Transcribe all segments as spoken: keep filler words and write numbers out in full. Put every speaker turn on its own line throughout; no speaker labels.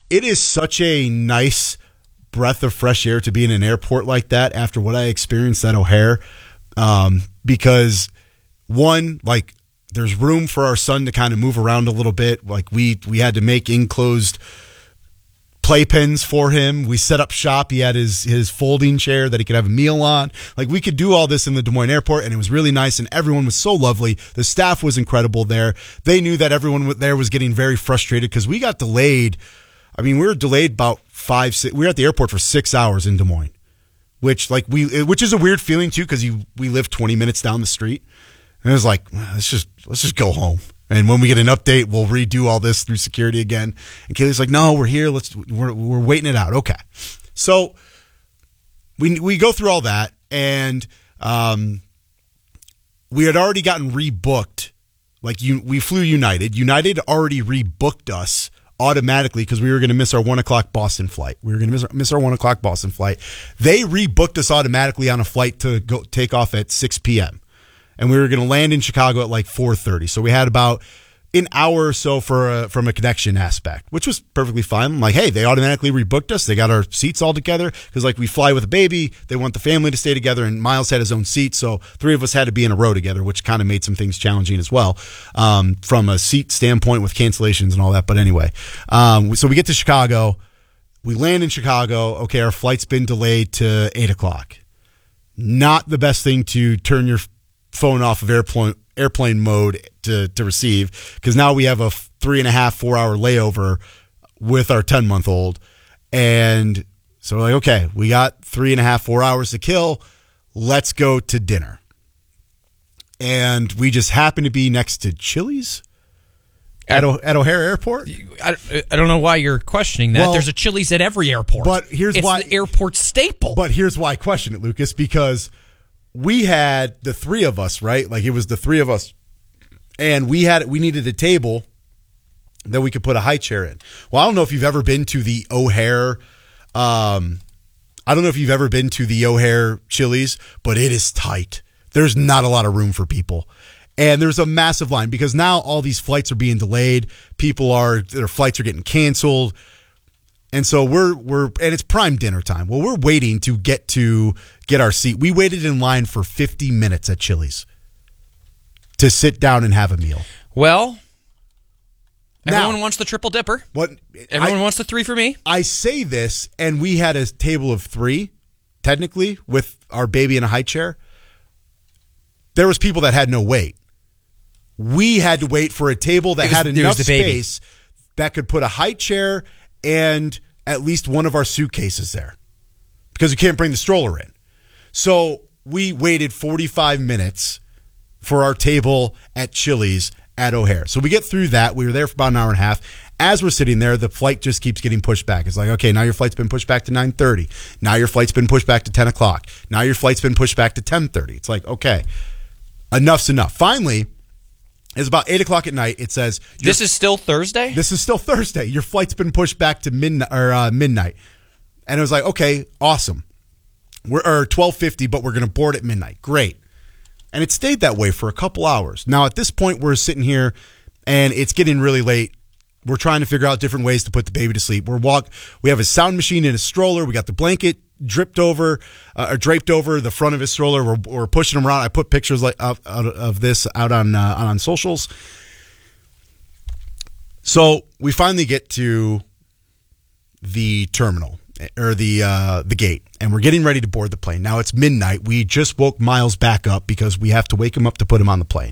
it is such a nice breath of fresh air to be in an airport like that after what I experienced at O'Hare. Um, because one, like, there's room for our son to kind of move around a little bit. Like we we had to make enclosed playpens for him. We set up shop. He had his his folding chair that he could have a meal on. Like, we could do all this in the Des Moines airport, and it was really nice, and everyone was so lovely. The staff was incredible there. They knew that everyone there was getting very frustrated because we got delayed. I mean, we were delayed about five, six, we were at the airport for six hours in Des Moines, which like we, which is a weird feeling too, because you we live twenty minutes down the street. And it was like, let's just let's just go home. And when we get an update, we'll redo all this through security again. And Kaylee's like, no, we're here. Let's we're we're waiting it out. Okay. So we we go through all that, and um, we had already gotten rebooked. Like you, we flew United. United already rebooked us automatically because we were going to miss our one o'clock Boston flight. We were going to miss our, miss our one o'clock Boston flight. They rebooked us automatically on a flight to go take off at six p.m. And we were going to land in Chicago at like four thirty. So we had about an hour or so for a, from a connection aspect, which was perfectly fine. I'm like, hey, they automatically rebooked us. They got our seats all together because, like, we fly with a baby. They want the family to stay together, and Miles had his own seat. So three of us had to be in a row together, which kind of made some things challenging as well um, from a seat standpoint with cancellations and all that. But anyway, um, so we get to Chicago. We land in Chicago. Okay, our flight's been delayed to eight o'clock. Not the best thing to turn your phone off of airplane airplane mode to to receive, because now we have a three and a half four hour layover with our ten month old, and so we're like, okay, we got three and a half four hours to kill. Let's go to dinner, and we just happen to be next to Chili's at o- at O'Hare Airport.
I, I don't know why you're questioning that. Well, there's a Chili's at every airport,
but here's
it's
why
the airport staple.
But here's why I question it, Lucas, because we had the three of us, right? Like, it was the three of us, and we had we needed a table that we could put a high chair in. Well, I don't know if you've ever been to the O'Hare. Um, I don't know if you've ever been to the O'Hare Chili's, but it is tight. There's not a lot of room for people, and there's a massive line because now all these flights are being delayed. People are their flights are getting canceled. And so we're we're and it's prime dinner time. Well, we're waiting to get to get our seat. We waited in line for fifty minutes at Chili's to sit down and have a meal.
Well, everyone
now,
wants the triple dipper.
What
everyone
I,
wants the three for me.
I say this, and we had a table of three, technically, with our baby in a high chair. There was people that had no wait. We had to wait for a table that
was,
had enough
space
that could put a high chair and at least one of our suitcases there, because you can't bring the stroller in. So we waited forty-five minutes for our table at Chili's at O'Hare. So we get through that. We were there for about an hour and a half. As we're sitting there, the flight just keeps getting pushed back. It's like, okay, now your flight's been pushed back to nine thirty. Now your flight's been pushed back to ten o'clock. Now your flight's been pushed back to ten thirty. It's like, okay, enough's enough. Finally, it's about eight o'clock at night. It says,
this is still Thursday?
This is still Thursday. Your flight's been pushed back to midnight or uh, midnight. And it was like, okay, awesome. We're or twelve fifty, but we're going to board at midnight. Great. And it stayed that way for a couple hours. Now, at this point, we're sitting here, and it's getting really late. We're trying to figure out different ways to put the baby to sleep. We're walk. We have a sound machine in a stroller. We got the blanket dripped over uh, or draped over the front of his stroller. We're, we're pushing him around. I put pictures like of, of this out on uh, on socials. So we finally get to the terminal or the uh, the gate, and we're getting ready to board the plane. Now it's midnight. We just woke Miles back up because we have to wake him up to put him on the plane.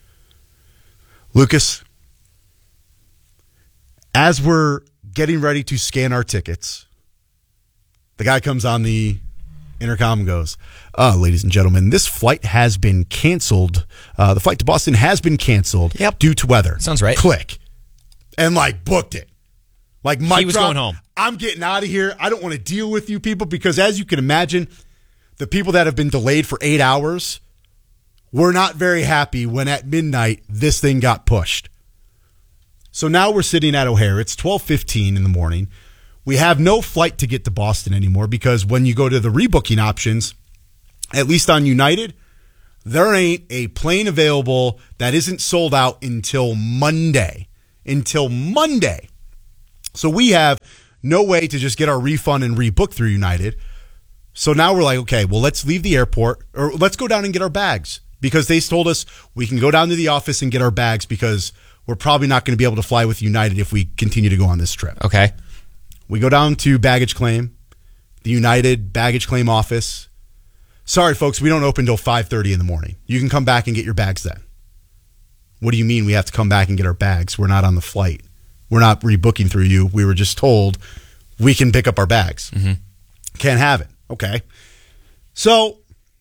Lucas, as we're getting ready to scan our tickets, the guy comes on the intercom and goes, uh, ladies and gentlemen, this flight has been canceled. Uh, the flight to Boston has been canceled
yep.
due to weather.
Sounds right.
Click. And, like, booked it. Like, Mike
he was
drop,
going home.
I'm getting out of here. I don't want to deal with you people because, as you can imagine, the people that have been delayed for eight hours were not very happy when at midnight this thing got pushed. So now we're sitting at O'Hare. It's twelve fifteen in the morning. We have no flight to get to Boston anymore because when you go to the rebooking options, at least on United, there ain't a plane available that isn't sold out until Monday. Until Monday. So we have no way to just get our refund and rebook through United. So now we're like, okay, well, let's leave the airport or let's go down and get our bags because they told us we can go down to the office and get our bags because we're probably not going to be able to fly with United if we continue to go on this trip.
Okay.
We go down to baggage claim, the United baggage claim office. Sorry, folks, we don't open until five thirty in the morning. You can come back and get your bags then. What do you mean we have to come back and get our bags? We're not on the flight. We're not rebooking through you. We were just told we can pick up our bags.
Mm-hmm.
Can't have it. Okay. So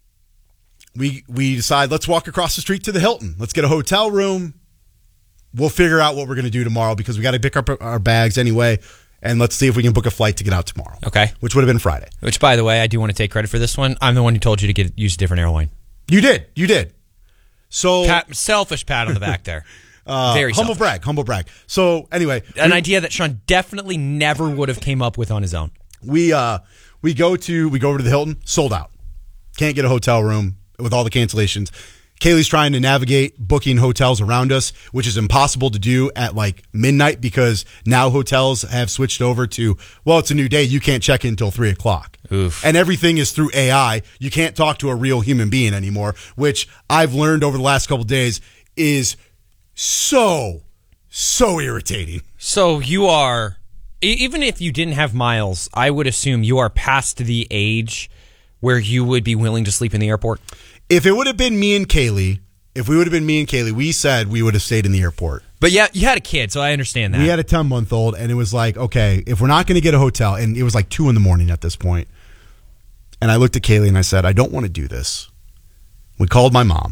we we decide let's walk across the street to the Hilton. Let's get a hotel room. We'll figure out what we're going to do tomorrow because we got to pick up our bags anyway. And let's see if we can book a flight to get out tomorrow.
Okay.
Which would have been Friday.
Which, by the way, I do want to take credit for this one. I'm the one who told you to get use a different airline.
You did. You did. So
Pat, selfish pat on the back there.
uh,
Very
humble
selfish.
brag. Humble brag. So anyway,
An
we,
idea that Sean definitely never would have came up with on his own.
we uh we go to we go over to the Hilton. Sold out. Can't get a hotel room with all the cancellations. Kaylee's trying to navigate booking hotels around us, which is impossible to do at like midnight because now hotels have switched over to, well, it's a new day. You can't check in until three o'clock.
Oof.
And everything is through A I. You can't talk to a real human being anymore, which I've learned over the last couple of days is so, so irritating.
So you are, e- even if you didn't have miles, I would assume you are past the age where you would be willing to sleep in the airport.
If it would have been me and Kaylee, if we would have been me and Kaylee, we said we would have stayed in the airport.
But yeah, you had a kid, so I understand that.
We had a ten-month-old, and it was like, okay, if we're not going to get a hotel, and it was like two in the morning at this point, and I looked at Kaylee and I said, I don't want to do this. We called my mom.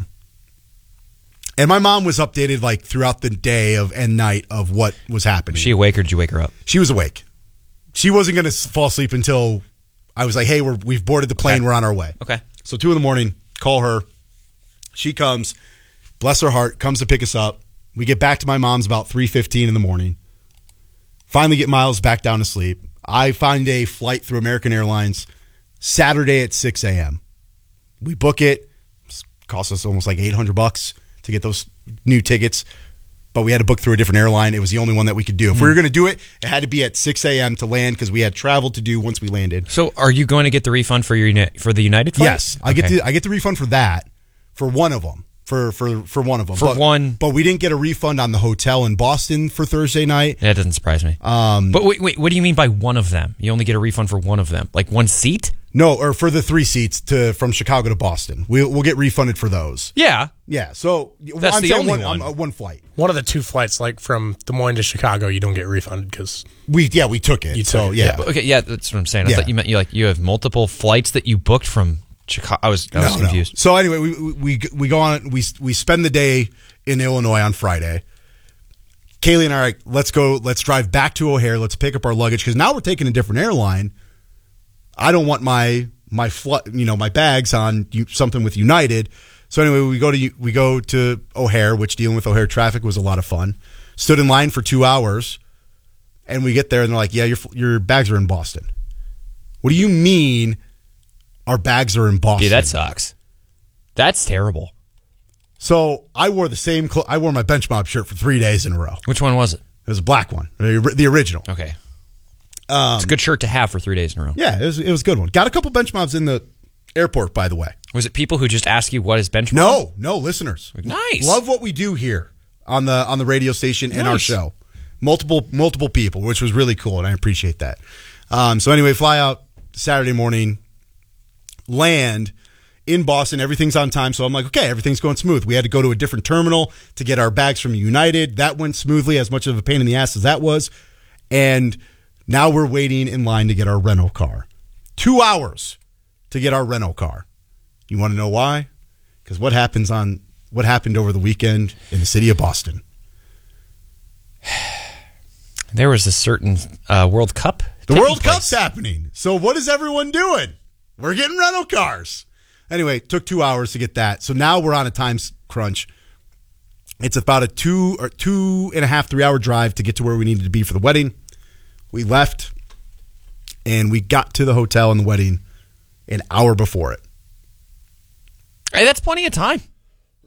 And my mom was updated like throughout the day of and night of what was happening.
Was she awake or did you wake her up?
She was awake. She wasn't going to fall asleep until I was like, hey, we're, we've boarded the plane.
Okay.
We're on our way.
Okay.
So two in the morning, call her. She comes, bless her heart, comes to pick us up. We get back to my mom's about three fifteen in the morning. Finally get Miles back down to sleep. I find a flight through American Airlines Saturday at six a.m. We book it. It cost us almost like eight hundred bucks to get those new tickets. But we had to book through a different airline. It was the only one that we could do. If mm. we were going to do it, it had to be at six a.m. to land because we had travel to do once we landed.
So are you going to get the refund for your for the United flight?
Yes. I
okay.
get the I get the refund for that, for one of them. For, for, for one of them.
For
but,
one.
But we didn't get a refund on the hotel in Boston for Thursday night.
That doesn't surprise me.
Um,
but wait, wait, what do you mean by one of them? You only get a refund for one of them? Like one seat?
No, or for the three seats to from Chicago to Boston. We'll, we'll get refunded for those.
Yeah.
Yeah, so
That's
I'm
the
saying
only
one,
one.
Um, one flight.
One of the two flights, like from Des Moines to Chicago, you don't get refunded because
We yeah, we took it.
You
so
took it,
yeah.
yeah.
But, okay, yeah, that's what I'm saying. I
Yeah.
thought you meant you like you have multiple flights that you booked from Chicago. I was I was
No,
confused.
no. So anyway, we we we go on. We we spend the day in Illinois on Friday. Kaylee and I are like, let's go. Let's drive back to O'Hare. Let's pick up our luggage because now we're taking a different airline. I don't want my my fl- you know my bags on you, something with United. So anyway, we go to we go to O'Hare, which dealing with O'Hare traffic was a lot of fun. Stood in line for two hours, and we get there and they're like, yeah, your your bags are in Boston. What do you mean? Our bags are in Boston.
Dude, that sucks. That's terrible.
So I wore the same. Cl- I wore my bench mob shirt for three days in a row.
Which one was it?
It was a black one, the the original.
Okay.
Um,
It's a good shirt to have for three days in a row.
Yeah, it was it was a good one. Got a couple bench mobs in the airport, by the way.
Was it people who just ask you what is benchmark?
No, no, listeners.
Nice.
Love what we do here on the on the radio station and our
Nice.
show. Multiple multiple people, which was really cool, and I appreciate that. Um, so anyway, fly out Saturday morning, land in Boston. Everything's on time, so I'm like, okay, everything's going smooth. We had to go to a different terminal to get our bags from United. That went smoothly, as much of a pain in the ass as that was. And now we're waiting in line to get our rental car. Two hours to get our rental car. You want to know why? Because what happens on what happened over the weekend in the city of Boston?
There was a certain uh, World Cup.
The
taking
World
place.
Cup's happening. So what is everyone doing? We're getting rental cars. Anyway, it took two hours to get that. So now we're on a time crunch. It's about a two or two and a half, three hour drive to get to where we needed to be for the wedding. We left and we got to the hotel and the wedding an hour before it.
Hey, that's plenty of time.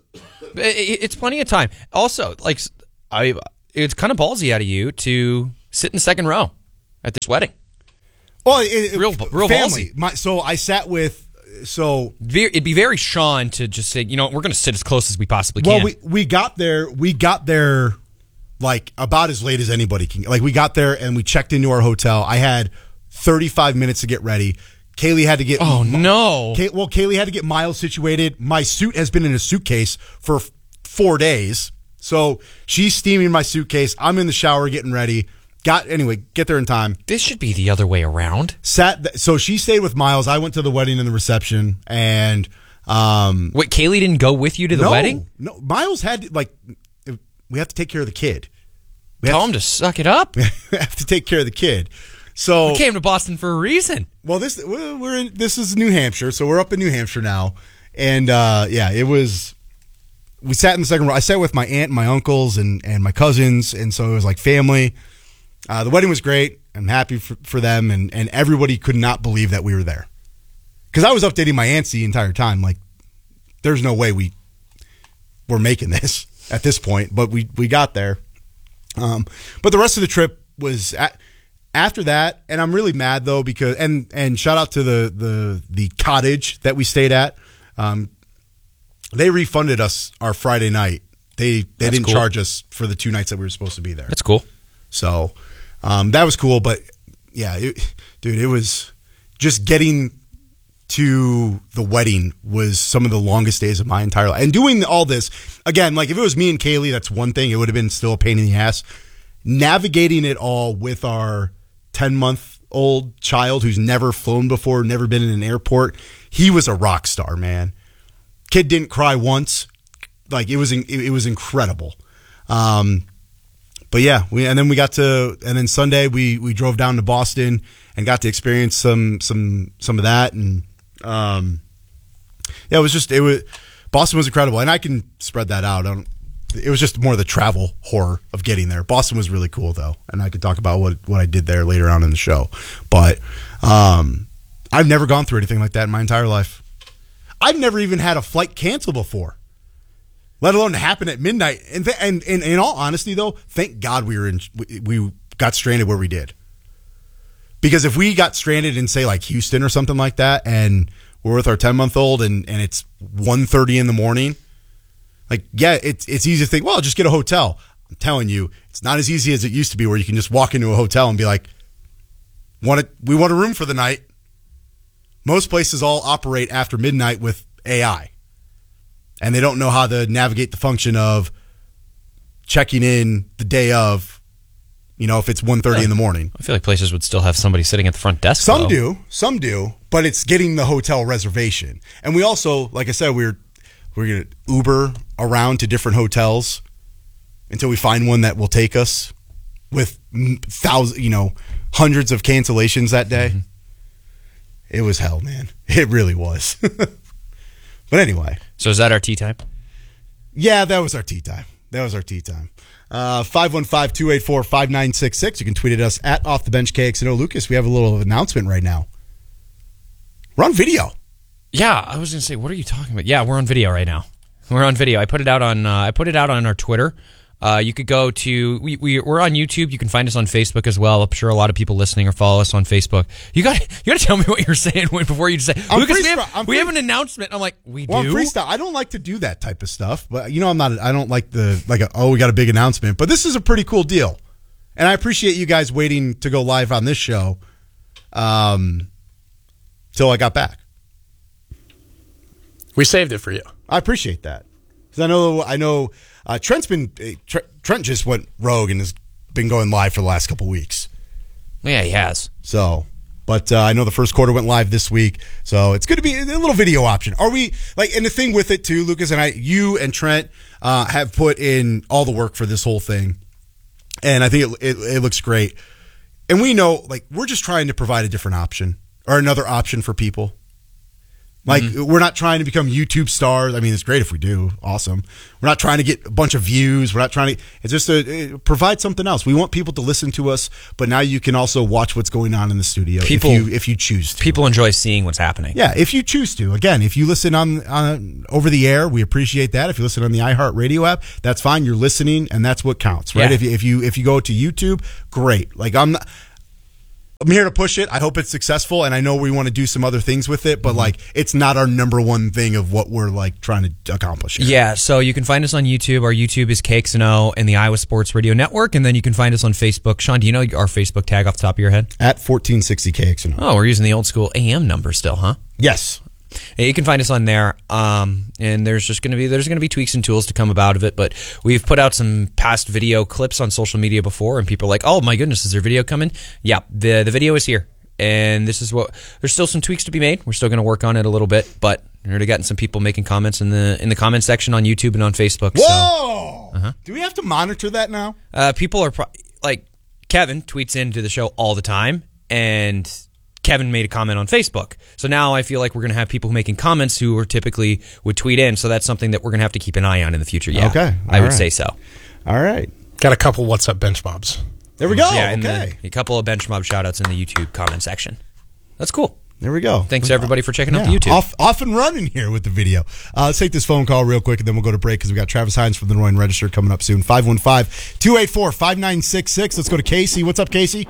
It- It's plenty of time. Also, like I, it's kind of ballsy out of you to sit in the second row at this wedding.
Well, it, it,
Real- real
family.
ballsy.
My, so I sat with so
Ve- It'd be very Sean to just say, you know, we're going to sit as close as we possibly can.
well we we got there we got there like about as late as anybody can. Like we got there and we checked into our hotel. I had thirty-five minutes to get ready. Kaylee had to get
oh no!
Kay, well, Kaylee had to get Miles situated. My suit has been in a suitcase for f- four days, so she's steaming my suitcase. I'm in the shower getting ready. Got anyway, get there in time.
This should be the other way around.
Sat th- so she stayed with Miles. I went to the wedding and the reception, and um,
Wait, Kaylee didn't go with you to the
no,
wedding?
No, Miles had like we have to take care of the kid. We
Tell
have
him to suck it up.
to, we have to take care of the kid. So
We came to Boston for a reason.
well, this we're we're in, this is New Hampshire, so we're up in New Hampshire now, and uh, yeah, it was. We sat in the second row. I sat with my aunt and my uncles and, and my cousins, and so it was like family. Uh, the wedding was great. I'm happy for, for them, and, and everybody could not believe that we were there. Because I was updating my aunts the entire time. Like, there's no way we were making this at this point, but we, we got there. Um, but the rest of the trip was at, after that, and I'm really mad though because and and shout out to the the the cottage that we stayed at. Um, they refunded us our Friday night. They they
That's
didn't
cool.
charge us for the two nights that we were supposed to be there.
That's cool.
So um, that was cool, but yeah, it, dude, it was just getting to the wedding was some of the longest days of my entire life. And doing all this, again, like if it was me and Kaylee, that's one thing. It would have been still a pain in the ass. Navigating it all with our ten-month-old child who's never flown before, never been in an airport, he was a rock star, man. Kid didn't cry once. Like, it was it, it was incredible. Um But yeah, we and then we got to and then Sunday we we drove down to Boston and got to experience some some some of that, and um yeah, it was just it was Boston was incredible, and I can spread that out. I don't, it was just more the travel horror of getting there. Boston was really cool though, and I could talk about what what I did there later on in the show. But um I've never gone through anything like that in my entire life. I've never even had a flight cancel before, let alone happen at midnight. And, th- and, and in all honesty, though, thank God we were in, we, we got stranded where we did. Because if we got stranded in, say, like Houston or something like that, and we're with our ten-month-old and, and it's one thirty in the morning, like, yeah, it's it's easy to think, well, just get a hotel. I'm telling you, it's not as easy as it used to be where you can just walk into a hotel and be like, want it, we want a room for the night. Most places all operate after midnight with A I. And they don't know how to navigate the function of checking in the day of, you know, if it's one thirty
Yeah.
in the morning.
I feel like places would still have somebody sitting at the front desk.
Some
though.
do, some do, but it's getting the hotel reservation. And we also, like I said, we're we're gonna Uber around to different hotels until we find one that will take us with thousands, you know, hundreds of cancellations that day. Mm-hmm. It was hell, man. It really was. But anyway.
So is that our tea time?
Yeah, that was our tea time. That was our tea time. Uh, five one five, two eight four, five nine six six. You can tweet at us at Off the Bench K X N O. Lucas, we have a little announcement right now. We're on video.
Yeah, I was going to say, what are you talking about? Yeah, we're on video right now. We're on video. I put it out on uh, I put it out on our Twitter. Uh, you could go to we, we we're on YouTube. You can find us on Facebook as well. I'm sure a lot of people listening or follow us on Facebook. You got you got to tell me what you're saying before you say.
I'm
Lucas, we,
freestyle-
have,
I'm
we
free-
have an announcement. I'm like, we
Well,
do.
I'm freestyle. I don't like to do that type of stuff, but you know, I'm not. I don't like the like. A, oh, we got a big announcement, but this is a pretty cool deal, and I appreciate you guys waiting to go live on this show, um, till I got back.
We saved it for you.
I appreciate that because I know I know uh, Trent's been Trent, Trent just went rogue and has been going live for the last couple weeks.
Yeah, he has.
So, but uh, I know the first quarter went live this week, so it's good to be a little video option. Are we like? And the thing with it too, Lucas and I, you and Trent uh, have put in all the work for this whole thing, and I think it, it, it looks great. And we know, like, we're just trying to provide a different option or another option for people. Like,
Mm-hmm.
we're not trying to become YouTube stars. I mean, it's great if we do. Awesome. We're not trying to get a bunch of views. We're not trying to, it's just a, it, provide something else. We want people to listen to us, but now you can also watch what's going on in the studio
People-
if you if you choose to.
People enjoy seeing what's happening.
Yeah, if you choose to. Again, if you listen on, on over the air, we appreciate that. If you listen on the iHeartRadio app, that's fine. You're listening, and that's what counts, right?
Yeah.
If you if you if you go to YouTube, great. Like I'm not, I'm here to push it. I hope it's successful, and I know we want to do some other things with it, but
Mm-hmm.
like it's not our number one thing of what we're like trying to accomplish here.
Yeah, so you can find us on YouTube. Our YouTube is K X N O and the Iowa Sports Radio Network, and then you can find us on Facebook. Sean, do you know our Facebook tag off the top of your head?
At fourteen sixty K X N O.
Oh, we're using the old school A M number still, huh?
Yes.
Yeah, you can find us on there, um, and there's just going to be there's going to be tweaks and tools to come about of it. But we've put out some past video clips on social media before, and people are like, "Oh my goodness, is there video coming?" Yeah, the the video is here, and this is what there's still some tweaks to be made. We're still going to work on it a little bit, but we've already gotten some people making comments in the in the comment section on YouTube and on Facebook.
Whoa!
So, uh-huh.
Do we have to monitor that now?
uh, people are pro- like Kevin tweets into the show all the time, and Kevin made a comment on Facebook. So now I feel like we're going to have people making comments who are typically would tweet in. So that's something that we're going to have to keep an eye on in the future. Yeah.
Okay.
I
All
would
right.
say so.
All right.
Got a couple What's Up bench mobs.
There we go.
yeah. And
okay.
the, a couple of bench mob shout outs in the YouTube comment section. That's cool.
There we go.
Thanks to everybody for checking out the
Yeah,
YouTube.
Off, off and running here with the video. Uh, let's take this phone call real quick, and then we'll go to break because we got Travis Hines from the Des Moines Register coming up soon. five one five, two eight four, five nine six six. Let's go to Casey. What's up, Casey?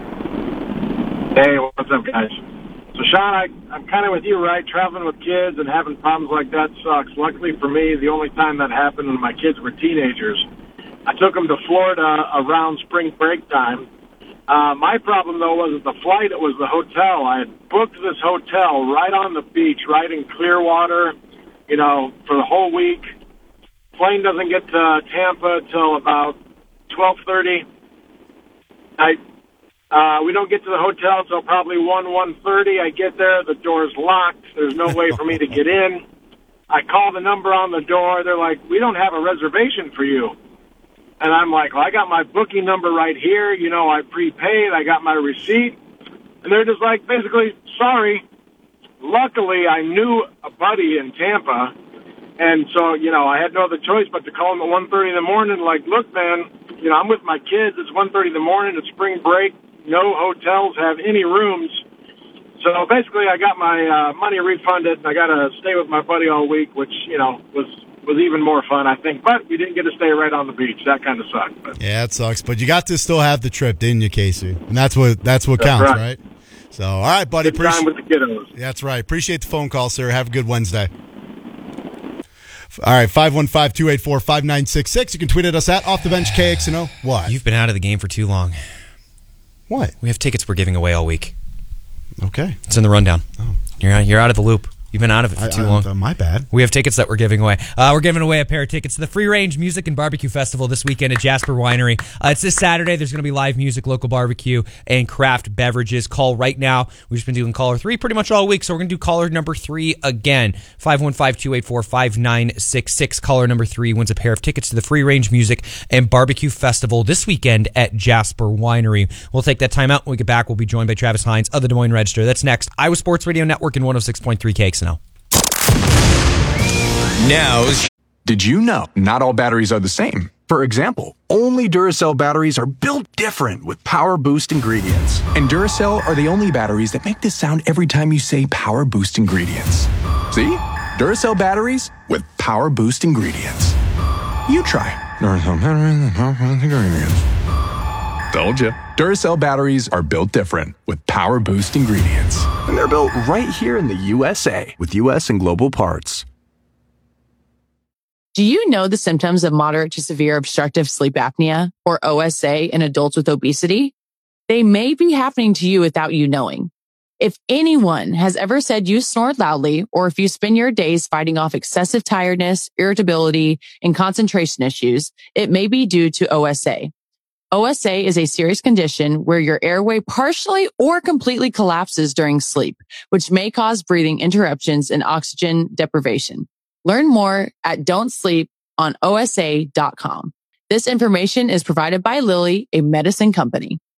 Hey, what's up, guys? So, Sean, I, I'm kind of with you, right? Traveling with kids and having problems like that sucks. Luckily for me, the only time that happened when my kids were teenagers, I took them to Florida around spring break time. Uh, my problem, though, wasn't the flight. It was the hotel. I had booked this hotel right on the beach, right in Clearwater, you know, for the whole week. Plane doesn't get to Tampa till about twelve thirty. I Uh, we don't get to the hotel until probably one, one thirty. I get there, the door's locked. There's no way for me to get in. I call the number on the door. They're like, we don't have a reservation for you. And I'm like, well, I got my booking number right here. You know, I prepaid. I got my receipt. And they're just like, basically, sorry. Luckily, I knew a buddy in Tampa. And so, you know, I had no other choice but to call him at one thirty in the morning. Like, look, man, you know, I'm with my kids. It's one thirty in the morning. It's spring break. No hotels have any rooms. So basically, I got my uh, money refunded, and I got to stay with my buddy all week, which, you know, was was even more fun, I think. But we didn't get to stay right on the beach. That kind of sucked. But.
Yeah, it sucks, but you got to still have the trip, didn't you, Casey? And that's what that's what
That's
counts,
right.
right? So, all right, buddy.
Good time
Appreciate.
with the kiddos.
That's right. Appreciate the phone call, sir. Have a good Wednesday. All right, five one five, two eight four, five nine six six. You can tweet at us at Off the Bench K X N O. What?
You've been out of the game for too long.
What?
We have tickets we're giving away all week.
Okay.
It's in the rundown. You're out, you're out of the loop. You've been out of it for
I,
too
I,
long.
uh, my bad.
We have tickets that we're giving away. Uh, we're giving away a pair of tickets to the Free Range Music and Barbecue Festival this weekend at Jasper Winery. Uh, it's this Saturday. There's going to be live music, local barbecue, and craft beverages. Call right now. We've just been doing caller three pretty much all week, so we're going to do caller number three again. five one five, two eight four, five nine six six. Caller number three wins a pair of tickets to the Free Range Music and Barbecue Festival this weekend at Jasper Winery. We'll take that time out. When we get back, we'll be joined by Travis Hines of the Des Moines Register. That's next. Iowa Sports Radio Network and one oh six point three K X N O.
Now, did you know not all batteries are the same? For example, only Duracell batteries are built different with Power Boost ingredients. And Duracell are the only batteries that make this sound every time you say Power Boost ingredients. See? Duracell batteries with Power Boost ingredients. You try. Duracell batteries with Power Boost ingredients. Told you. Duracell batteries are built different with Power Boost ingredients. And they're built right here in the U S A with U S and global parts.
Do you know the symptoms of moderate to severe obstructive sleep apnea, or O S A, in adults with obesity? They may be happening to you without you knowing. If anyone has ever said you snored loudly, or if you spend your days fighting off excessive tiredness, irritability, and concentration issues, it may be due to O S A. O S A is a serious condition where your airway partially or completely collapses during sleep, which may cause breathing interruptions and oxygen deprivation. Learn more at don't sleep on O S A dot com. This information is provided by Lilly, a medicine company.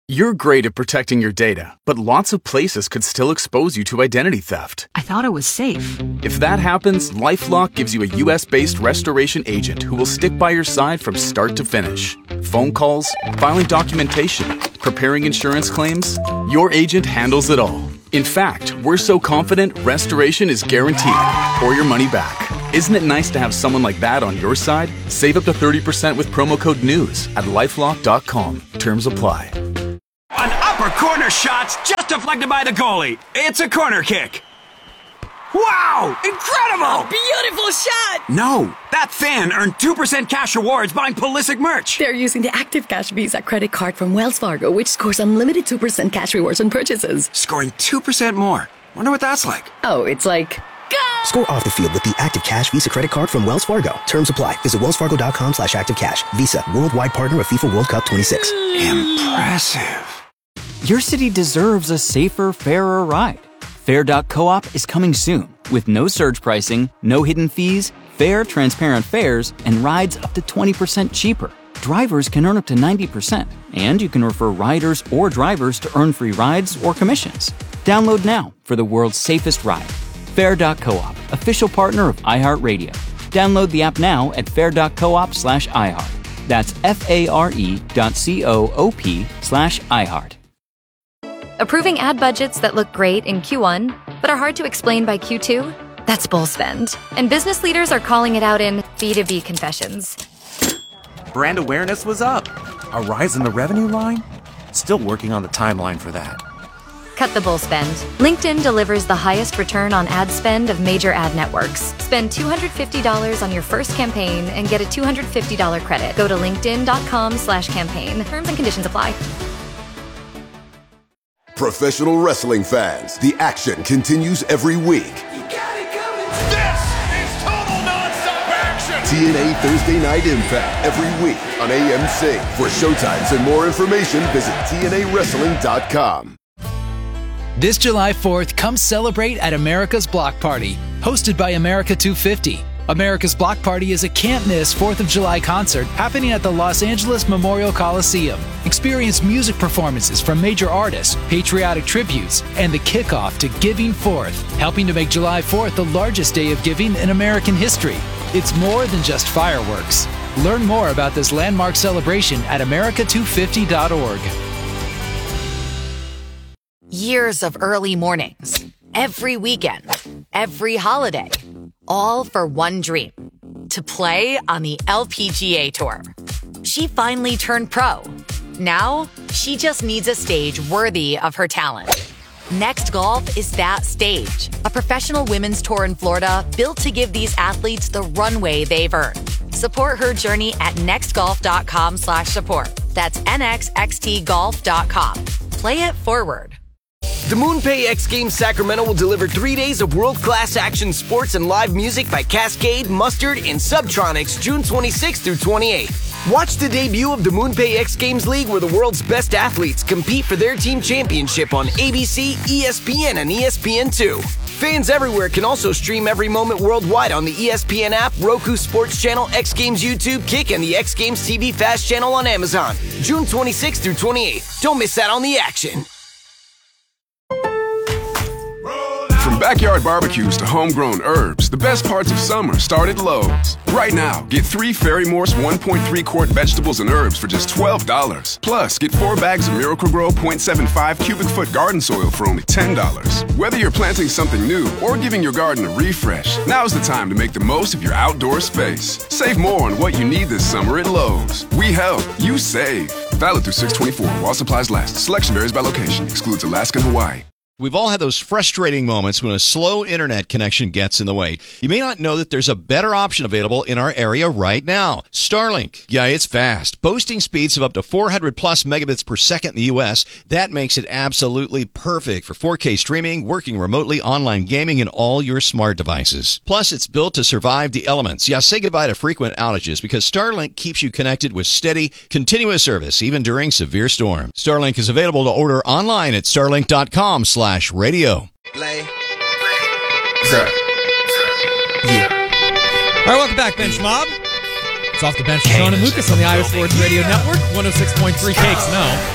You're great at protecting your data, but lots of places could still expose you to identity theft.
I thought it was safe.
If that happens, LifeLock gives you a U S-based restoration agent who will stick by your side from start to finish. Phone calls, filing documentation, preparing insurance claims, your agent handles it all. In fact, we're so confident restoration is guaranteed or your money back. Isn't it nice to have someone like that on your side? Save up to thirty percent with promo code NEWS at lifelock dot com. Terms apply.
An upper corner shot's just deflected by the goalie. It's a corner kick. Wow! Incredible!
Beautiful shot!
No, that fan earned two percent cash rewards buying Pulisic merch.
They're using the Active Cash Visa credit card from Wells Fargo, which scores unlimited two percent cash rewards on purchases.
Scoring two percent more. Wonder what that's like.
Oh, it's like... Go!
Score off the field with the Active Cash Visa credit card from Wells Fargo. Terms apply. Visit wellsfargo.com slash active cash. Visa, worldwide partner of FIFA World Cup twenty-six.
Impressive.
Your city deserves a safer, fairer ride. Fair dot coop is coming soon with no surge pricing, no hidden fees, fair, transparent fares, and rides up to twenty percent cheaper. Drivers can earn up to ninety percent, and you can refer riders or drivers to earn free rides or commissions. Download now for the world's safest ride. Fair dot coop, official partner of iHeartRadio. Download the app now at fair dot coop slash iHeart. That's F-A-R-E dot C-O-O-P slash iHeart.
Approving ad budgets that look great in Q one, but are hard to explain by Q two? That's bull spend. And business leaders are calling it out in B two B confessions.
Brand awareness was up. A rise in the revenue line? Still working on the timeline for that.
Cut the bull spend. LinkedIn delivers the highest return on ad spend of major ad networks. Spend two hundred fifty dollars on your first campaign and get a two hundred fifty dollars credit. Go to linkedin.com slash campaign. Terms and conditions apply.
Professional wrestling fans, the action continues every week.
You got it coming. This is total nonstop action.
T N A Thursday Night Impact every week on A M C. For showtimes and more information, visit T N A wrestling dot com.
This July fourth, come celebrate at America's Block Party, hosted by America two fifty. America's Block Party is a can't-miss fourth of July concert happening at the Los Angeles Memorial Coliseum. Experience music performances from major artists, patriotic tributes, and the kickoff to Giving Fourth, helping to make July fourth the largest day of giving in American history. It's more than just fireworks. Learn more about this landmark celebration at america two fifty dot org.
Years of early mornings, every weekend, every holiday, all for one dream, to play on the L P G A Tour. She finally turned pro. Now, she just needs a stage worthy of her talent. Next Golf is that stage, a professional women's tour in Florida built to give these athletes the runway they've earned. Support her journey at nextgolf.com slash support. That's N X X T golf dot com. Play it forward.
The MoonPay X Games Sacramento will deliver three days of world-class action sports and live music by Cascade, Mustard, and Subtronics June twenty-sixth through twenty-eighth. Watch the debut of the MoonPay X Games League, where the world's best athletes compete for their team championship on A B C, E S P N, and E S P N two. Fans everywhere can also stream every moment worldwide on the E S P N app, Roku Sports Channel, X Games YouTube, Kick, and the X Games T V Fast Channel on Amazon. June twenty-sixth through twenty-eighth. Don't miss out on the action.
From backyard barbecues to homegrown herbs, the best parts of summer start at Lowe's. Right now, get three Fairy Morse one point three quart vegetables and herbs for just twelve dollars. Plus, get four bags of Miracle-Gro point seven five cubic foot garden soil for only ten dollars. Whether you're planting something new or giving your garden a refresh, now's the time to make the most of your outdoor space. Save more on what you need this summer at Lowe's. We help, you save. Valid through six twenty-four while supplies last. Selection varies by location. Excludes Alaska and Hawaii.
We've all had those frustrating moments when a slow internet connection gets in the way. You may not know that there's a better option available in our area right now. Starlink. Yeah, it's fast. Boasting speeds of up to four hundred plus megabits per second in the U S. That makes it absolutely perfect for four K streaming, working remotely, online gaming, and all your smart devices. Plus, it's built to survive the elements. Yeah, say goodbye to frequent outages because Starlink keeps you connected with steady, continuous service, even during severe storms. Starlink is available to order online at starlink.com slash radio.
Play. Sir. Yeah. All right, welcome back, Bench Mob. It's off the bench. Sean and Lucas on the Iowa Sports Radio Network. one oh six point three K X N O.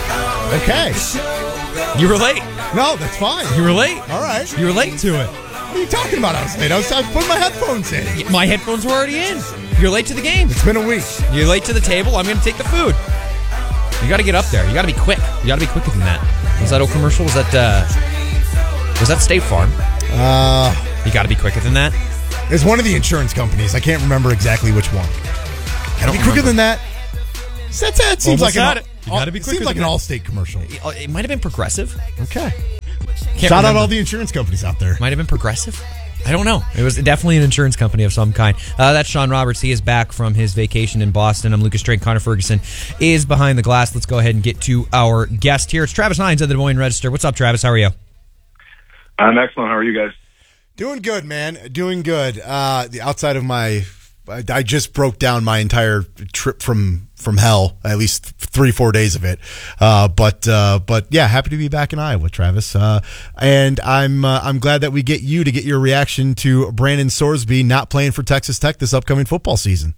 Okay.
You were late.
No, that's fine.
You were late.
All right.
You were late to it.
What are you talking about? I was late. I was, I was putting my headphones in.
My headphones were already in. You're late to the game.
It's been a week.
You're late to the table. I'm going to take the food. You got to get up there. You got to be quick. You got to be quicker than that. Was that old commercial? Was that uh, was that State Farm?
Uh,
you got to be quicker than that.
It's one of the insurance companies. I can't remember exactly which one. Got to be quicker than that. That's, that seems
Almost
like
had
an,
it. You gotta be
it
quicker
seems like
than
an
that.
Allstate commercial.
It might have been Progressive.
Okay.
Can't
Shout out
remember.
all the insurance companies out there.
Might have been Progressive. I don't know. It was definitely an insurance company of some kind. Uh, that's Sean Roberts. He is back from his vacation in Boston. I'm Lucas Drake. Connor Ferguson is behind the glass. Let's go ahead and get to our guest here. It's Travis Hines of the Des Moines Register. What's up, Travis? How are you?
I'm excellent. How are you guys?
Doing good, man. Doing good. Uh, the outside of my, I, I just broke down my entire trip from from hell. At least three, four days of it. Uh, but uh, but yeah, happy to be back in Iowa, Travis. Uh, and I'm uh, I'm glad that we get you to get your reaction to Brandon Sorsby not playing for Texas Tech this upcoming football season.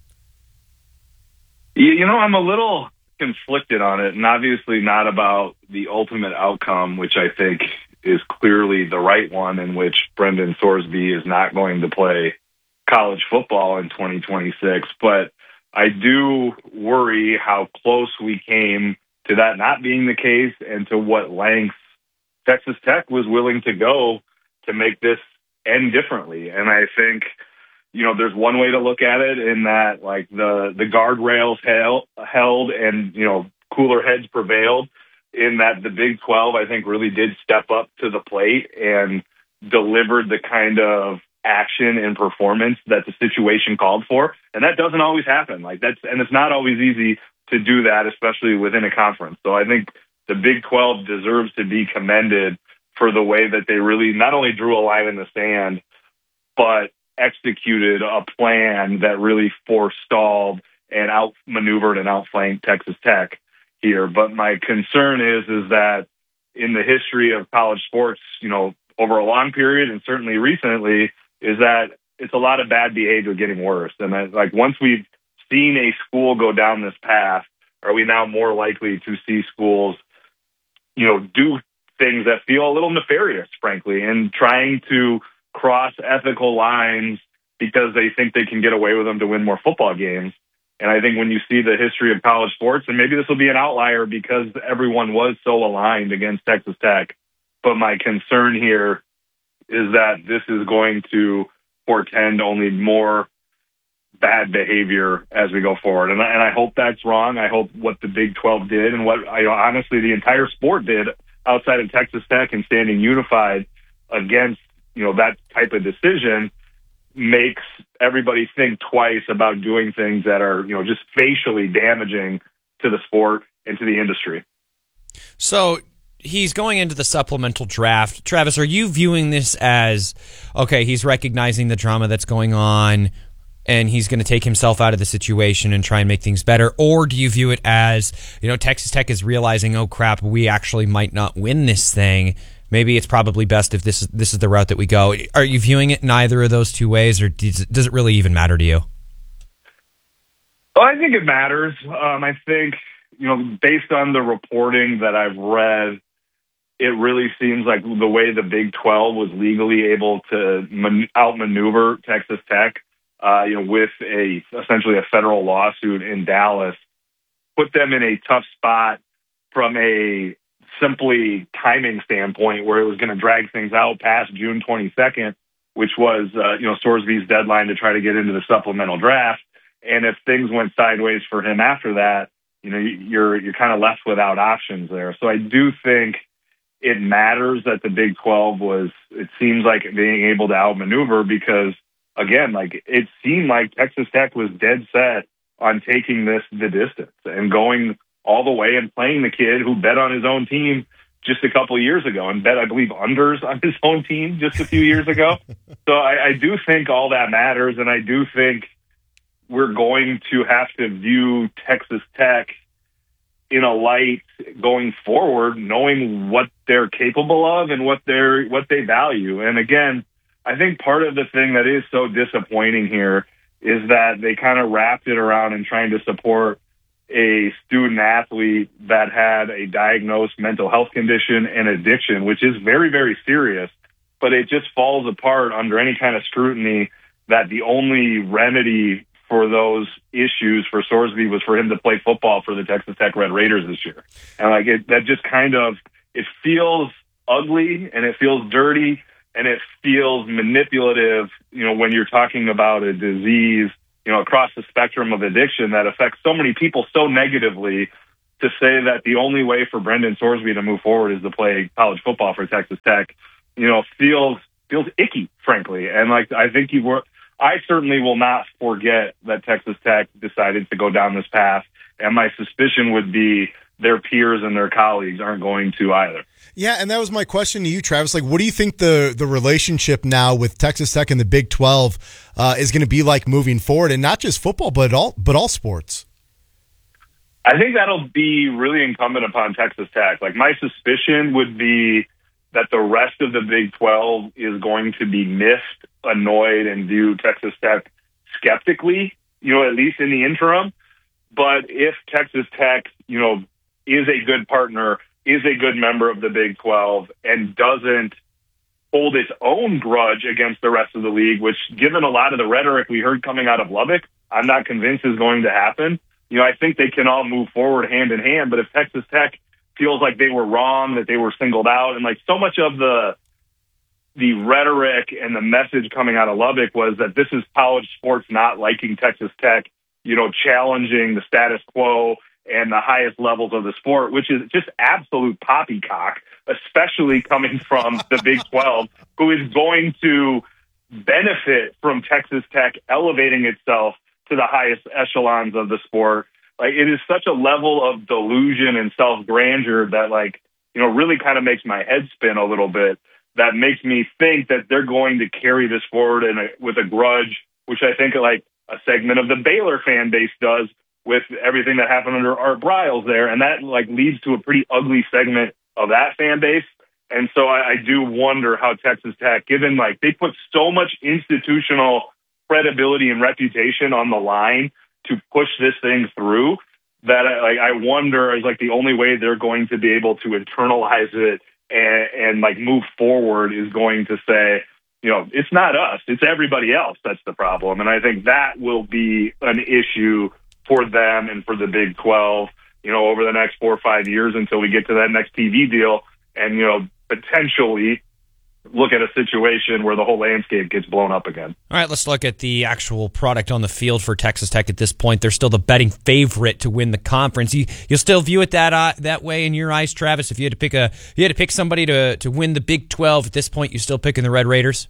You, you know, I'm a little conflicted on it, and obviously not about the ultimate outcome, which I think is clearly the right one, in which Brendan Sorsby is not going to play college football in twenty twenty-six. But I do worry how close we came to that not being the case and to what lengths Texas Tech was willing to go to make this end differently. And I think, you know, there's one way to look at it in that, like, the, the guardrails held, held and, you know, cooler heads prevailed, in that the Big twelve, I think, really did step up to the plate and delivered the kind of action and performance that the situation called for. And that doesn't always happen. Like that's, and it's not always easy to do that, especially within a conference. So I think the Big twelve deserves to be commended for the way that they really not only drew a line in the sand, but executed a plan that really forestalled and outmaneuvered and outflanked Texas Tech here. But my concern is, is that in the history of college sports, you know, over a long period and certainly recently, is that it's a lot of bad behavior getting worse. And that, like, once we've seen a school go down this path, are we now more likely to see schools, you know, do things that feel a little nefarious, frankly, and trying to cross ethical lines because they think they can get away with them to win more football games? And I think when you see the history of college sports, and maybe this will be an outlier because everyone was so aligned against Texas Tech, but my concern here is that this is going to portend only more bad behavior as we go forward. And I, and I hope that's wrong. I hope what the Big twelve did and what I honestly the entire sport did outside of Texas Tech and standing unified against, you know, that type of decision makes everybody think twice about doing things that are, you know, just facially damaging to the sport and to the industry.
So he's going into the supplemental draft. Travis, are you viewing this as, okay, he's recognizing the drama that's going on and he's going to take himself out of the situation and try and make things better? Or do you view it as, you know, Texas Tech is realizing, oh, crap, we actually might not win this thing. Maybe it's probably best if this is this is the route that we go. Are you viewing it in either of those two ways, or does it, does it really even matter to you?
Well, I think it matters. Um, I think, you know, based on the reporting that I've read, it really seems like the way the Big twelve was legally able to man- outmaneuver Texas Tech, uh, you know, with a essentially a federal lawsuit in Dallas, put them in a tough spot from a simply timing standpoint, where it was going to drag things out past June twenty-second, which was, uh, you know, Sorsby's deadline to try to get into the supplemental draft. And if things went sideways for him after that, you know, you're, you're kind of left without options there. So I do think it matters that the Big twelve was, it seems like, being able to outmaneuver, because again, like, it seemed like Texas Tech was dead set on taking this the distance and going all the way and playing the kid who bet on his own team just a couple of years ago and bet, I believe, unders on his own team just a few years ago. So I, I do think all that matters, and I do think we're going to have to view Texas Tech in a light going forward, knowing what they're capable of and what they're what they value. And again, I think part of the thing that is so disappointing here is that they kind of wrapped it around in trying to support a student athlete that had a diagnosed mental health condition and addiction, which is very, very serious, but it just falls apart under any kind of scrutiny that the only remedy for those issues for Sorsby was for him to play football for the Texas Tech Red Raiders this year. And like it, that just kind of, it feels ugly and it feels dirty and it feels manipulative, you know, when you're talking about a disease, you know, across the spectrum of addiction that affects so many people so negatively, to say that the only way for Brendan Sorsby to move forward is to play college football for Texas Tech, you know, feels, feels icky, frankly. And like, I think you were, I certainly will not forget that Texas Tech decided to go down this path. And my suspicion would be their peers and their colleagues aren't going to either.
Yeah, and that was my question to you, Travis. Like, what do you think the, the relationship now with Texas Tech and the Big twelve uh, is going to be like moving forward, and not just football, but all but all sports?
I think that'll be really incumbent upon Texas Tech. Like, my suspicion would be that the rest of the Big twelve is going to be miffed, annoyed, and view Texas Tech skeptically, you know, at least in the interim. But if Texas Tech, you know, is a good partner, is a good member of the Big twelve, and doesn't hold its own grudge against the rest of the league, which, given a lot of the rhetoric we heard coming out of Lubbock, I'm not convinced is going to happen. You know, I think they can all move forward hand in hand. But if Texas Tech feels like they were wrong, that they were singled out, and like so much of the the rhetoric and the message coming out of Lubbock was that this is college sports not liking Texas Tech, you know, challenging the status quo and the highest levels of the sport, which is just absolute poppycock, especially coming from the Big twelve, who is going to benefit from Texas Tech elevating itself to the highest echelons of the sport. Like, it is such a level of delusion and self-grandeur that, like, you know, really kind of makes my head spin a little bit. That makes me think that they're going to carry this forward in a, with a grudge, which I think like a segment of the Baylor fan base does with everything that happened under Art Briles there. And that like leads to a pretty ugly segment of that fan base. And so I, I do wonder how Texas Tech, given like they put so much institutional credibility and reputation on the line to push this thing through, that I, like, I wonder is like the only way they're going to be able to internalize it and, and like move forward is going to say, you know, it's not us, it's everybody else that's the problem. And I think that will be an issue for them and for the Big twelve, you know, over the next four or five years until we get to that next T V deal and, you know, potentially look at a situation where the whole landscape gets blown up again.
All right, let's look at the actual product on the field for Texas Tech at this point. They're still the betting favorite to win the conference. You, you'll still view it that uh, that way in your eyes, Travis? If you had to pick a, if you had to pick somebody to to win the Big twelve at this point, you still picking the Red Raiders?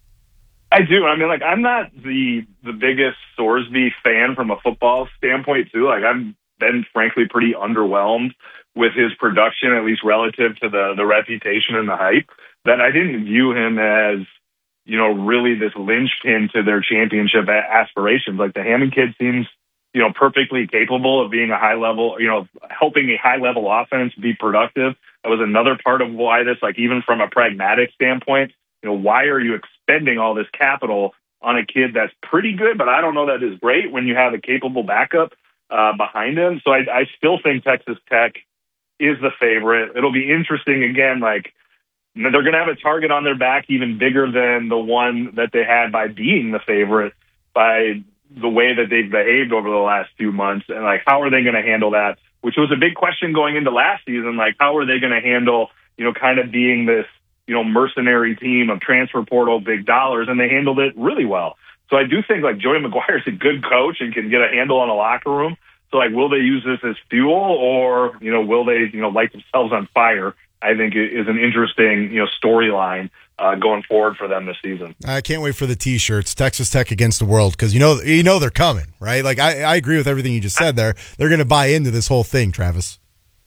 I do. I mean, like, I'm not the the biggest Sorsby fan from a football standpoint, too. Like, I've been, frankly, pretty underwhelmed with his production, at least relative to the the reputation and the hype, that I didn't view him as, you know, really this linchpin to their championship aspirations. Like, the Hammond kid seems, you know, perfectly capable of being a high level, you know, helping a high level offense be productive. That was another part of why this, like, even from a pragmatic standpoint, you know, why are you expending all this capital on a kid that's pretty good, but I don't know that is great when you have a capable backup uh, behind him. So I, I still think Texas Tech is the favorite. It'll be interesting again, like, they're going to have a target on their back even bigger than the one that they had by being the favorite, by the way that they've behaved over the last few months. And, like, how are they going to handle that? Which was a big question going into last season. Like, how are they going to handle, you know, kind of being this, you know, mercenary team of transfer portal big dollars? And they handled it really well. So I do think, like, Joey McGuire is a good coach and can get a handle on a locker room. So, like, will they use this as fuel, or, you know, will they, you know, light themselves on fire? I think it is an interesting, you know, storyline uh, going forward for them this season.
I can't wait for the T-shirts, Texas Tech against the world, because you know, you know they're coming, right? Like, I, I agree with everything you just said there. They're going to buy into this whole thing, Travis.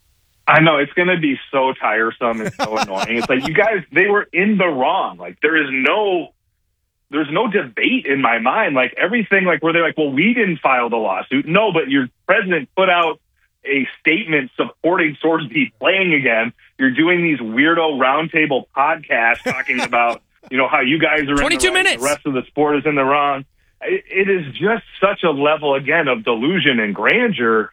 I know, it's going to be so tiresome and so annoying. It's like, you guys, they were in the wrong. Like, there is no, there's no debate in my mind. Like, everything, like, where they're like, well, we didn't file the lawsuit. No, but your president put out a statement supporting Sorsby playing again. You're doing these weirdo roundtable podcasts talking about, you know, how you guys are
twenty-two
in the right,
minutes.
The rest of the sport is in the wrong. It, it is just such a level, again, of delusion and grandeur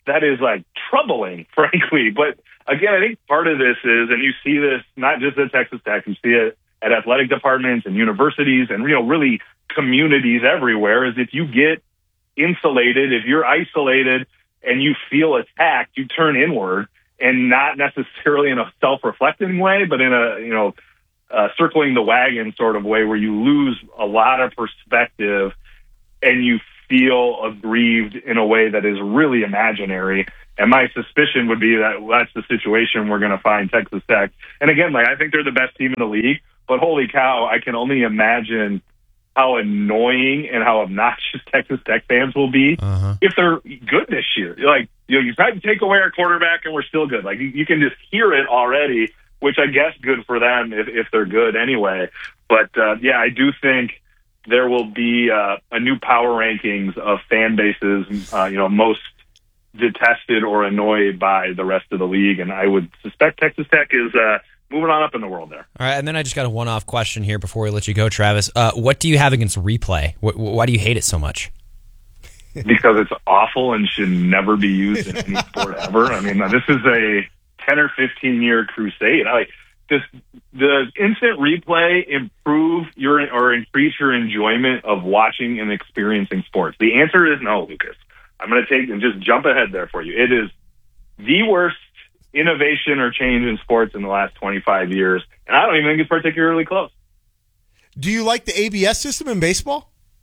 that is like troubling, frankly. But again, I think part of this is, and you see this not just at Texas Tech, you see it at athletic departments and universities and, you know, really communities everywhere, is if you get insulated, if you're isolated and you feel attacked, you turn inward, and not necessarily in a self-reflecting way, but in a, you know, uh, circling the wagon sort of way where you lose a lot of perspective and you feel aggrieved in a way that is really imaginary. And my suspicion would be that that's the situation we're going to find Texas Tech. And again, like, I think they're the best team in the league, but holy cow, I can only imagine how annoying and how obnoxious Texas Tech fans will be uh-huh. if they're good this year. Like, you know, you tried to take away our quarterback and we're still good. Like, you, you can just hear it already, which I guess good for them if, if they're good anyway. But, uh, yeah, I do think there will be uh, a new power rankings of fan bases, uh, you know, most detested or annoyed by the rest of the league. And I would suspect Texas Tech is uh, moving on up in the world there.
All right, and then I just got a one-off question here before we let you go, Travis. Uh, what do you have against replay? Wh- why do you hate it so much?
Because it's awful and should never be used in any sport ever. I mean, this is a ten or fifteen year crusade. I like this. The instant replay improve your or increase your enjoyment of watching and experiencing sports? The answer is no, Lucas. I'm going to take and just jump ahead there for you. It is the worst innovation or change in sports in the last twenty-five years, and I don't even think it's particularly close.
Do you like the A B S system in baseball?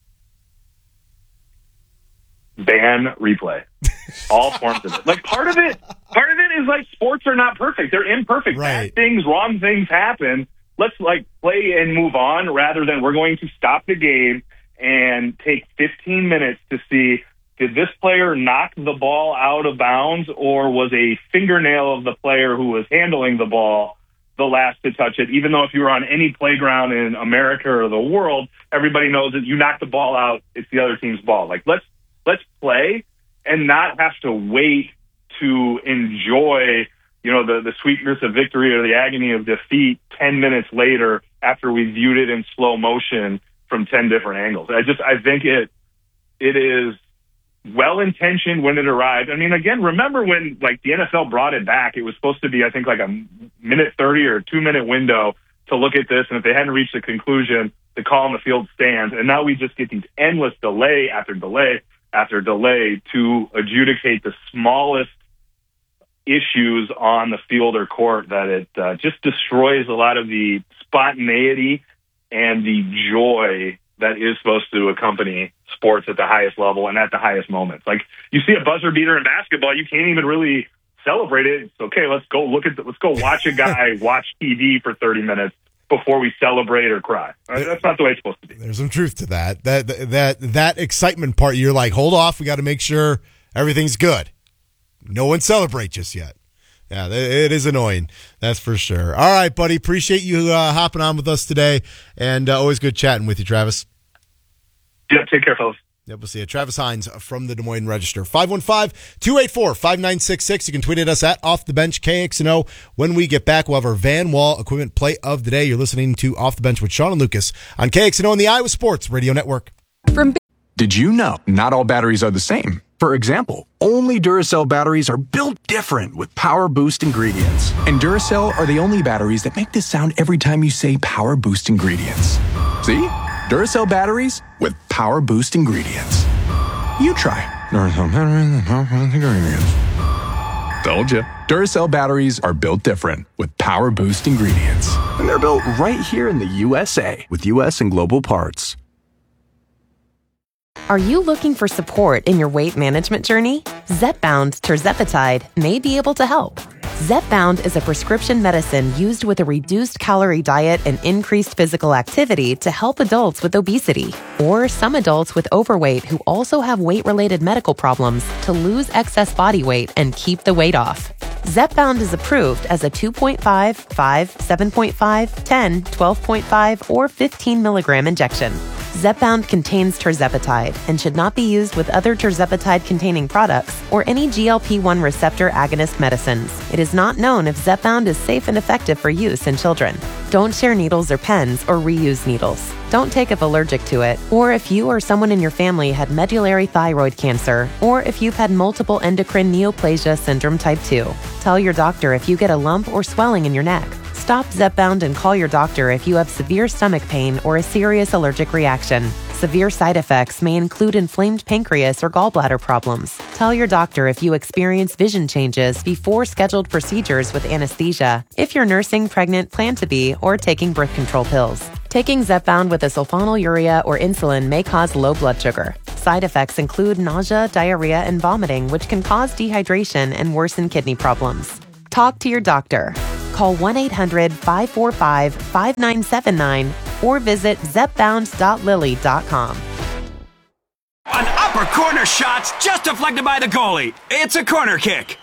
Ban replay. All forms of it. Like, part of it, part of it is like sports are not perfect. They're imperfect.
Right.
Bad things, wrong things happen. Let's like play and move on rather than we're going to stop the game and take fifteen minutes to see, did this player knock the ball out of bounds, or was a fingernail of the player who was handling the ball the last to touch it? Even though if you were on any playground in America or the world, everybody knows that you knock the ball out, it's the other team's ball. Like, let's let's play and not have to wait to enjoy, you know, the, the sweetness of victory or the agony of defeat ten minutes later after we viewed it in slow motion from ten different angles. I just, I think it it is well-intentioned when it arrived. I mean, again, remember when, like, the N F L brought it back, it was supposed to be, I think, like a minute thirty or a two-minute window to look at this, and if they hadn't reached a conclusion, the call on the field stands. And now we just get these endless delay after delay after delay to adjudicate the smallest issues on the field or court, that it uh, just destroys a lot of the spontaneity and the joy that is supposed to accompany sports at the highest level and at the highest moments. Like, you see a buzzer beater in basketball, you can't even really celebrate it. It's okay, let's go look at the, let's go watch a guy watch T V for thirty minutes before we celebrate or cry. That's not the way it's supposed to be.
There's some truth to that. That that that excitement part, you're like, hold off, we got to make sure everything's good. No one celebrate just yet. Yeah, it is annoying. That's for sure. All right, buddy. Appreciate you uh, hopping on with us today, and uh, always good chatting with you, Travis.
Yep, take care, fellas.
Yep, we'll see you. Travis Hines from the Des Moines Register. five one five, two eight four, five nine six six. You can tweet at us at Off the Bench K X N O. When we get back, we'll have our Van Wall equipment play of the day. You're listening to Off the Bench with Sean and Lucas on K X N O and the Iowa Sports Radio Network.
From Did you know not all batteries are the same? For example, only Duracell batteries are built different with Power Boost ingredients. And Duracell are the only batteries that make this sound every time you say Power Boost ingredients. See? Duracell batteries with Power Boost ingredients. You try. Duracell batteries with Power Boost ingredients. Told you. Duracell batteries are built different with Power Boost ingredients. And they're built right here in the U S A with U S and global parts.
Are you looking for support in your weight management journey? Zepbound tirzepatide may be able to help. Zepbound is a prescription medicine used with a reduced calorie diet and increased physical activity to help adults with obesity, or some adults with overweight who also have weight-related medical problems to lose excess body weight and keep the weight off. Zepbound is approved as a two point five, five, seven point five, ten, twelve point five, or fifteen milligram injection. Zepbound contains tirzepatide and should not be used with other tirzepatide-containing products or any G L P one receptor agonist medicines. It is not known if Zepbound is safe and effective for use in children. Don't share needles or pens or reuse needles. Don't Don't take if allergic to it, or if you or someone in your family had medullary thyroid cancer, or if you've had multiple endocrine neoplasia syndrome type two. Tell your doctor if you get a lump or swelling in your neck. Stop Zepbound and call your doctor if you have severe stomach pain or a serious allergic reaction. Severe side effects may include inflamed pancreas or gallbladder problems. Tell your doctor if you experience vision changes before scheduled procedures with anesthesia, if you're nursing, pregnant, plan to be, or taking birth control pills. Taking Zepbound with a sulfonylurea or insulin may cause low blood sugar. Side effects include nausea, diarrhea, and vomiting, which can cause dehydration and worsen kidney problems. Talk to your doctor. Call one eight hundred five four five five nine seven nine or visit zepbound dot lilly dot com.
An upper corner shot's just deflected by the goalie. It's a corner kick.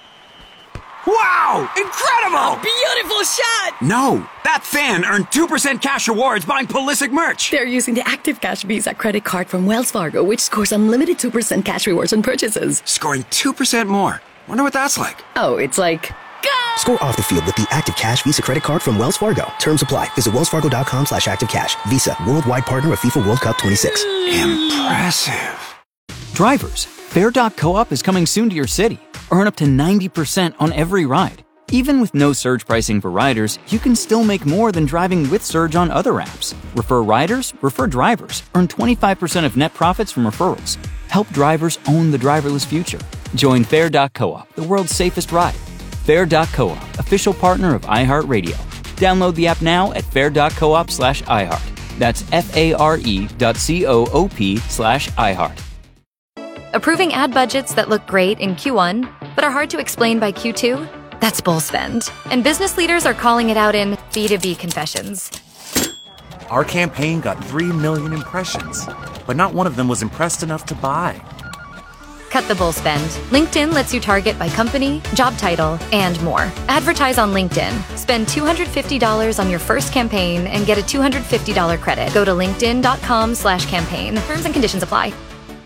Wow! Incredible!
Beautiful shot!
No, that fan earned two percent cash rewards buying Pulisic merch.
They're using the Active Cash Visa credit card from Wells Fargo, which scores unlimited two percent cash rewards on purchases.
Scoring two percent more. Wonder what that's like.
Oh, it's like...
Score off the field with the Active Cash Visa credit card from Wells Fargo. Terms apply. Visit wellsfargo.com slash activecash. Visa, worldwide partner of FIFA World Cup twenty-six.
Impressive.
Drivers, Fair dot co-op is coming soon to your city. Earn up to ninety percent on every ride. Even with no surge pricing for riders, you can still make more than driving with Surge on other apps. Refer riders, refer drivers. Earn twenty-five percent of net profits from referrals. Help drivers own the driverless future. Join Fair dot co-op, the world's safest ride. Fair dot co-op, official partner of iHeartRadio. Download the app now at fair dot coop slash iHeart. That's F-A-R-E dot C-O-O-P slash iHeart.
Approving ad budgets that look great in Q one, but are hard to explain by Q two? That's bull spend. And business leaders are calling it out in B two B confessions.
Our campaign got three million impressions, but not one of them was impressed enough to buy.
Cut the bull spend. LinkedIn lets you target by company, job title, and more. Advertise on LinkedIn. Spend two hundred fifty dollars on your first campaign and get a two hundred fifty dollars credit. Go to linkedin.com slash campaign. Terms and conditions apply.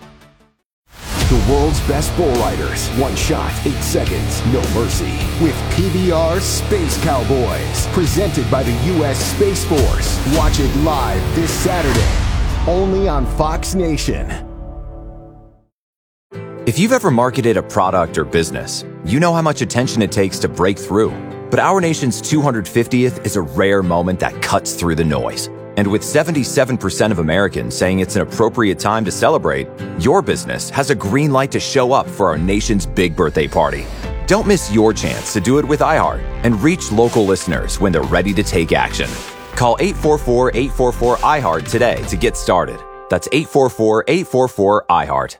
The world's best bull riders. One shot, eight seconds, no mercy. With P B R Space Cowboys. Presented by the U S Space Force. Watch it live this Saturday. Only on Fox Nation.
If you've ever marketed a product or business, you know how much attention it takes to break through. But our nation's two hundred fiftieth is a rare moment that cuts through the noise. And with seventy-seven percent of Americans saying it's an appropriate time to celebrate, your business has a green light to show up for our nation's big birthday party. Don't miss your chance to do it with iHeart and reach local listeners when they're ready to take action. Call eight four four, eight four four, iHeart today to get started. That's eight four four, eight four four, iHeart.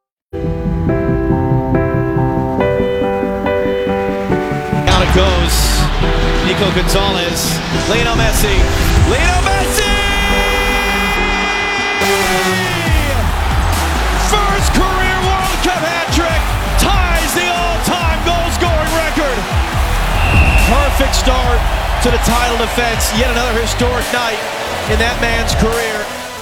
Goes Nico Gonzalez, Lionel Messi, Lionel Messi! First career World Cup hat-trick, ties the all-time goal-scoring record. Perfect start to the title defense, yet another historic night in that man's career.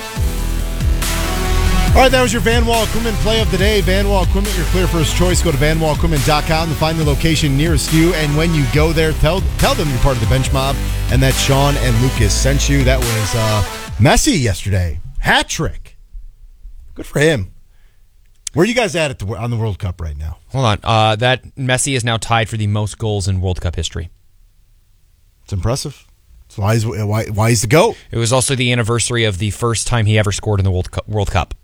All right, that was your Van Wall Equipment play of the day. Van Wall Equipment, your clear first choice. Go to van wall equipment dot com to find the location nearest you. And when you go there, tell tell them you're part of the Bench Mob and that Sean and Lucas sent you. That was uh, Messi yesterday. Hat trick. Good for him. Where are you guys at, at the, on the World Cup right now?
Hold on. Uh, that Messi is now tied for the most goals in World Cup history.
It's impressive. So why is why why is the GOAT?
It was also the anniversary of the first time he ever scored in the World Cup. World Cup.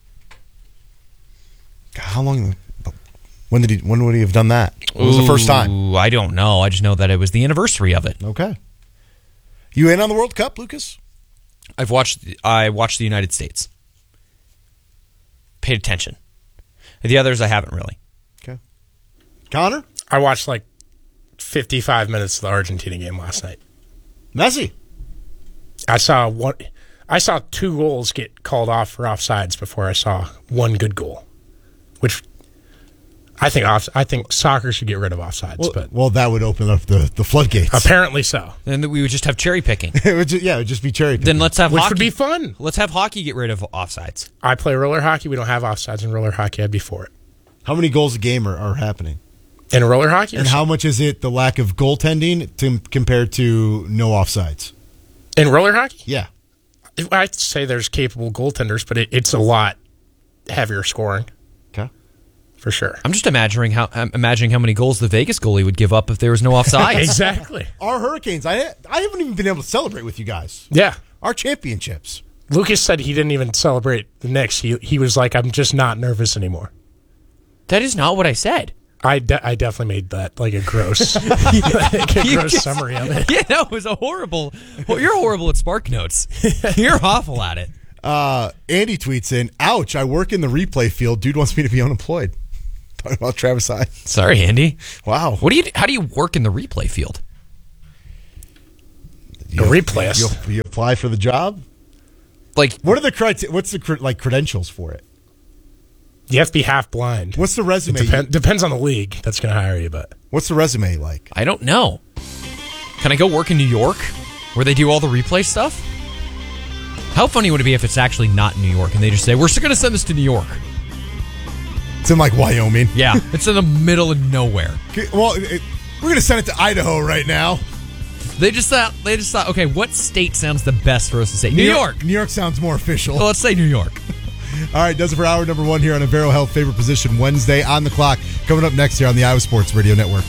How long? When did he? When would he have done that? When was the first time?
I don't know. I just know that it was the anniversary of it.
Okay. You in on the World Cup, Lucas?
I've watched. I watched the United States. Paid attention. The others, I haven't really.
Okay. Connor,
I watched like fifty-five minutes of the Argentina game last night.
Messi.
I saw one. I saw two goals get called off for offsides before I saw one good goal. Which I think off, I think soccer should get rid of offsides.
Well,
but
well, that would open up the, the floodgates.
Apparently so.
Then we would just have cherry picking.
it would just, yeah, it would just be cherry picking.
Then let's have
Which
hockey.
would be fun.
Let's have hockey get rid of offsides.
I play roller hockey. We don't have offsides in roller hockey. I'd be for it.
How many goals a game are, are happening?
In roller hockey?
And how much is it the lack of goaltending to, compared to no offsides?
In roller hockey?
Yeah.
I'd say there's capable goaltenders, but it, it's a lot heavier scoring.
Okay.
For sure.
I'm just imagining how I'm imagining how many goals the Vegas goalie would give up if there was no offsides.
Exactly.
Our Hurricanes, I I haven't even been able to celebrate with you guys.
Yeah.
Our championships.
Lucas said he didn't even celebrate the Knicks. He, he was like, I'm just not nervous anymore.
That is not what I said.
I, de- I definitely made that like a gross, like a
You
gross
just-
summary of it.
Yeah, that was a horrible. Well, you're horrible at Spark Notes. You're awful at it.
Uh, Andy tweets in, ouch, I work in the replay field. Dude wants me to be unemployed. Talking about Travis Hyde.
Sorry, Andy.
Wow.
What do you? How do you work in the replay field?
A replay.
You, you apply for the job?
Like,
what are the criteria? What's the cr- like credentials for it?
You have to be half blind.
What's the resume?
It depen- depends on the league that's going to hire you, but
What's the resume like?
I don't know. Can I go work in New York, where they do all the replay stuff? How funny would it be if it's actually not in New York and they just say, we're going to send this to New York?
It's in like Wyoming.
Yeah, it's in the middle of nowhere.
Okay, well, it, we're going to send it to Idaho right now.
They just thought, they just thought, okay, what state sounds the best for us to say? New, York.
New York sounds more official.
Well, let's say New York.
All right, does it for hour number one here on a Vero Health Favorite Position Wednesday on the clock. Coming up next here on the Iowa Sports Radio Network.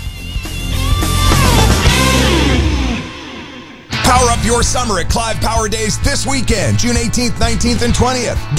Power up your summer at Clive Power Days this weekend, June eighteenth, nineteenth, and twentieth.